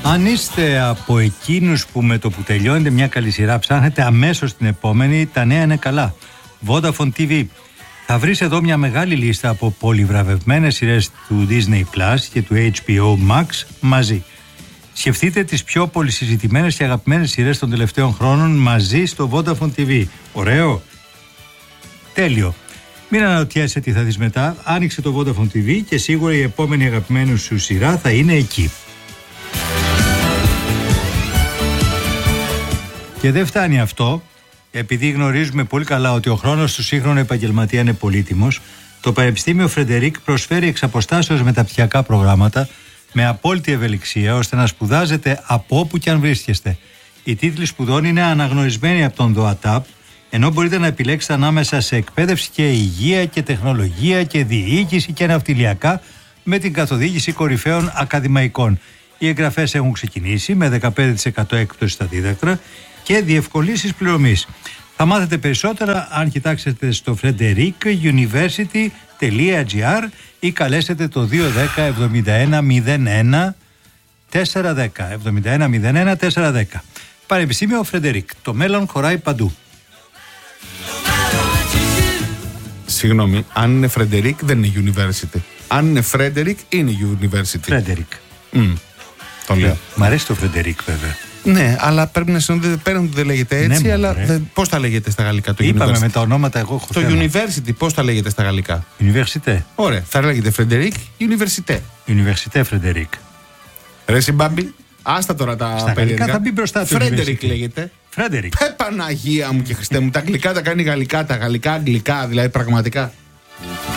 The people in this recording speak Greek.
Αν είστε από εκείνους που με το που τελειώνετε μια καλή σειρά ψάχνετε αμέσως την επόμενη, τα νέα είναι καλά. Vodafone TV. Θα βρεις εδώ μια μεγάλη λίστα από πολυβραβευμένες σειρές του Disney Plus και του HBO Max μαζί. Σκεφτείτε τις πιο πολυσυζητημένες και αγαπημένες σειρές των τελευταίων χρόνων μαζί στο Vodafone TV. Ωραίο? Τέλειο. Μην αναρωτιέσαι τι θα δεις μετά. Άνοιξε το Vodafone TV και σίγουρα η επόμενη αγαπημένη σου σειρά θα είναι εκεί. Και δεν φτάνει αυτό. Επειδή γνωρίζουμε πολύ καλά ότι ο χρόνος του σύγχρονου επαγγελματία είναι πολύτιμος, το Πανεπιστήμιο Φρεντερίκ προσφέρει εξ αποστάσεως μεταπτυχιακά προγράμματα με απόλυτη ευελιξία ώστε να σπουδάζετε από όπου και αν βρίσκεστε. Οι τίτλοι σπουδών είναι αναγνωρισμένοι από τον ΔΟΑΤΑΠ, ενώ μπορείτε να επιλέξετε ανάμεσα σε εκπαίδευση και υγεία και τεχνολογία και διοίκηση και ναυτιλιακά με την καθοδήγηση κορυφαίων ακαδημαϊκών. Οι εγγραφές έχουν ξεκινήσει με 15% έκπτωση στα δίδακτρα και διευκολύνσεις πληρωμής. Θα μάθετε περισσότερα αν κοιτάξετε στο frederickuniversity.gr ή καλέσετε το 210 71 01 410. 71 01 410. Πανεπιστήμιο Φρεντερίκ. Το μέλλον χωράει παντού. Συγγνώμη, αν είναι Φρεντερίκ δεν είναι University. Αν είναι Φρέντερικ είναι University. Φρέντερικ. Το λέω. Μ' αρέσει το Φρεντερίκ βέβαια. Ναι, αλλά πρέπει να συνοδεύεται πέραν ότι δεν λέγεται έτσι, ναι, αλλά πώς θα λέγεται στα γαλλικά το Είπαμε University? Με τα ονόματα εγώ έχω το θέμα. University πώς θα λέγεται στα γαλλικά? Université. Ωραία, θα λέγεται Φρεντερίκ Université. Université Φρεντερίκ. Ρε συμπάμπη, άστα τώρα τα στα γαλλικά θα μπει μπροστά του. Φρέντερικ λέγεται. Φρέντερικ. Παναγία μου και Χριστέ μου, τα αγγλικά τα κάνει γαλλικά, τα γαλλικά αγγλικά, δηλαδή πραγματικά.